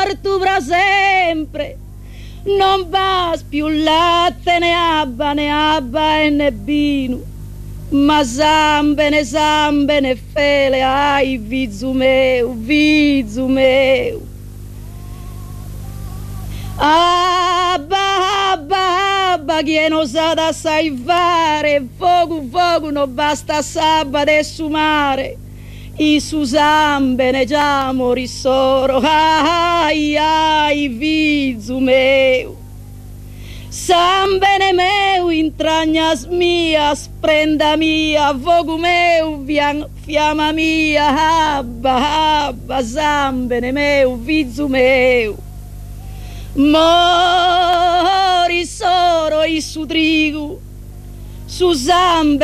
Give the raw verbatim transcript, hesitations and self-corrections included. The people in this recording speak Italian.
morto per sempre, non va più latte né abba né abba e né vino, ma zambe ne zambe ne fele, ai vizu meu, vizu meu. Abba, abba, abba, chi non sa da sai fare, fogu, fogu, non basta sabba de sumare, i su zambe ne già morissoro, ai, ai, vizu meu. Sambene meu, intragnas mias, prenda mia, fogu meu, vian, fiamma mia, abba, abba, sambene meu, vizu meu. Mori soro i su trigo, su zambe